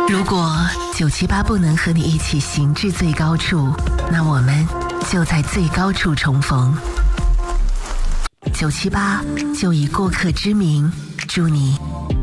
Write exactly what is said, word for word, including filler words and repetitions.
如果九七八不能和你一起行至最高处，那我们就在最高处重逢。九七八就以过客之名，祝你